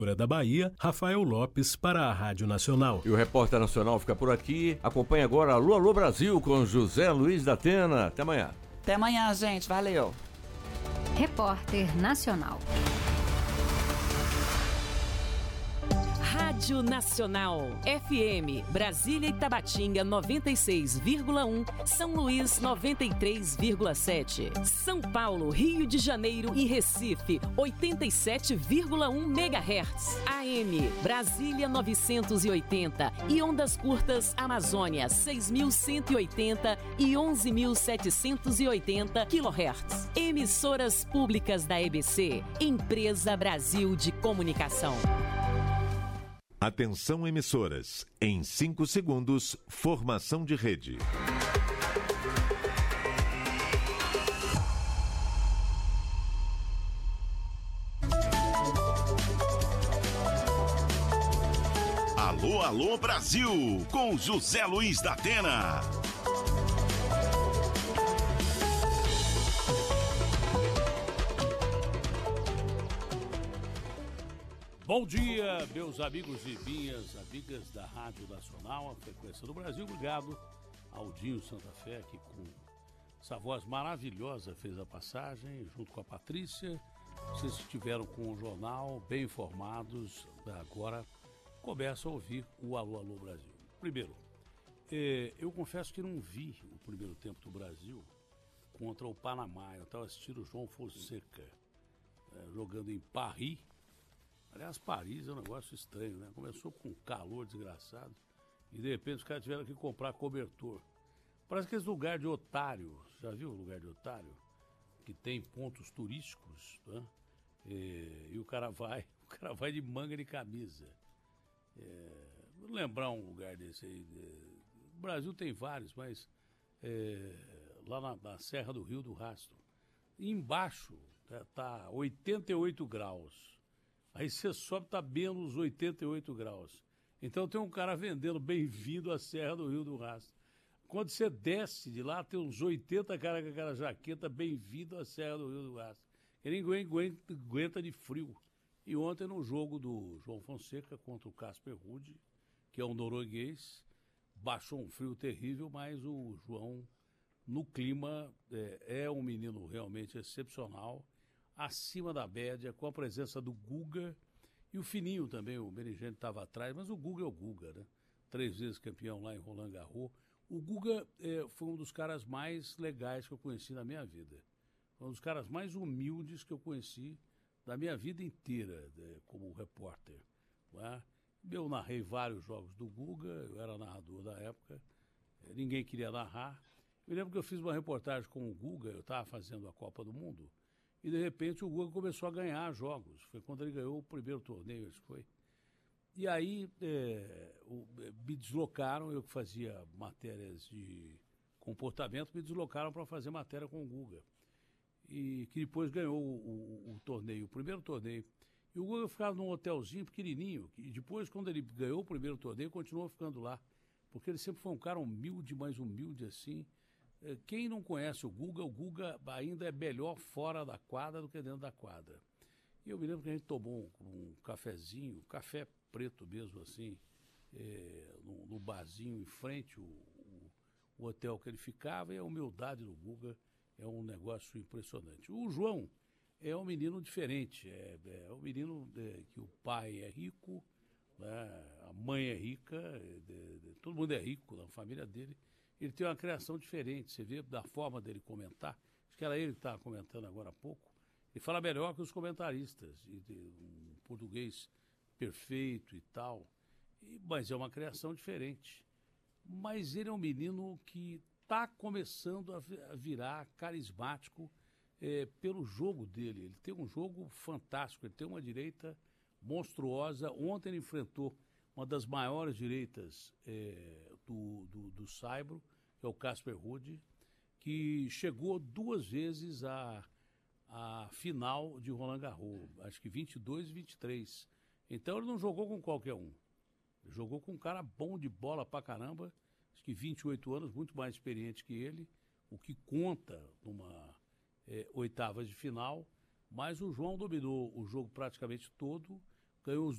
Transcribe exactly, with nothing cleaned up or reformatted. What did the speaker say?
da Bahia, Rafael Lopes para a Rádio Nacional. E o Repórter Nacional fica por aqui. Acompanhe agora Alô, Alô Brasil com José Luiz da Atena. Até amanhã. Até amanhã, gente. Valeu. Repórter Nacional. Rádio Nacional, F M, Brasília e Tabatinga noventa e seis vírgula um, São Luís noventa e três vírgula sete, São Paulo, Rio de Janeiro e Recife oitenta e sete vírgula um megahertz, A M, Brasília novecentos e oitenta e ondas curtas Amazônia seis mil cento e oitenta e onze mil setecentos e oitenta quilohertz. Emissoras públicas da E B C, Empresa Brasil de Comunicação. Atenção emissoras, em cinco segundos, formação de rede. Alô, alô Brasil, com José Luiz da Atena. Bom dia, meus amigos e minhas amigas da Rádio Nacional, a frequência do Brasil. Obrigado ao Dinho Santa Fé, que com essa voz maravilhosa fez a passagem, junto com a Patrícia. Vocês que estiveram com o jornal, bem informados, agora começam a ouvir o Alô, Alô Brasil. Primeiro, eh, eu confesso que não vi o primeiro tempo do Brasil contra o Panamá. Eu estava assistindo o João Fonseca eh, jogando em Paris. Aliás, Paris é um negócio estranho, né? Começou com calor desgraçado e de repente os caras tiveram que comprar cobertor. Parece que esse lugar de otário, já viu o lugar de otário? Que tem pontos turísticos, né? E, e o cara vai, o cara vai de manga de camisa. É, vou lembrar um lugar desse aí. É, o Brasil tem vários, mas é, lá na, na Serra do Rio do Rastro. E embaixo tá, tá oitenta e oito graus. Aí você sobe, tá menos oitenta e oito graus. Então tem um cara vendendo bem-vindo à Serra do Rio do Rastro. Quando você desce de lá, tem uns oitenta caras com aquela jaqueta, bem-vindo à Serra do Rio do Rastro. Ele aguenta, aguenta de frio. E ontem no jogo do João Fonseca contra o Casper Ruud, que é um norueguês, baixou um frio terrível, mas o João, no clima, é, é um menino realmente excepcional, acima da média, com a presença do Guga e o Fininho também, o Merigente estava atrás, mas o Guga é o Guga, né? Três vezes campeão lá em Roland Garros. O Guga é, foi um dos caras mais legais que eu conheci na minha vida. Foi um dos caras mais humildes que eu conheci da minha vida inteira, de, como repórter. Né? Eu narrei vários jogos do Guga, eu era narrador da época, ninguém queria narrar. Eu lembro que eu fiz uma reportagem com o Guga, eu estava fazendo a Copa do Mundo, e de repente o Guga começou a ganhar jogos. Foi quando ele ganhou o primeiro torneio, acho que foi. E aí é, o, me deslocaram, eu que fazia matérias de comportamento, me deslocaram para fazer matéria com o Guga. E que depois ganhou o, o, o torneio, o primeiro torneio. E o Guga ficava num hotelzinho pequenininho. E depois, quando ele ganhou o primeiro torneio, continuou ficando lá. Porque ele sempre foi um cara humilde, mais humilde assim. Quem não conhece o Guga, o Guga ainda é melhor fora da quadra do que dentro da quadra. E eu me lembro que a gente tomou um, um cafezinho, café preto mesmo assim, é, no, no barzinho em frente, o, o, o hotel que ele ficava, e a humildade do Guga é um negócio impressionante. O João é um menino diferente, é, é um menino é, que o pai é rico, né, a mãe é rica, é, de, de, todo mundo é rico na família dele. Ele tem uma criação diferente, você vê da forma dele comentar. Acho que era ele que estava comentando agora há pouco. Ele fala melhor que os comentaristas, e um português perfeito e tal. E, mas é uma criação diferente. Mas ele é um menino que está começando a virar carismático é, pelo jogo dele. Ele tem um jogo fantástico, ele tem uma direita monstruosa. Ontem ele enfrentou uma das maiores direitas é, do, do, do saibro, que é o Casper Ruud, que chegou duas vezes à, à final de Roland Garros, acho que vinte e dois e vinte e três. Então ele não jogou com qualquer um. Ele jogou com um cara bom de bola pra caramba, acho que vinte e oito anos, muito mais experiente que ele, o que conta numa é, oitavas de final, mas o João dominou o jogo praticamente todo, ganhou os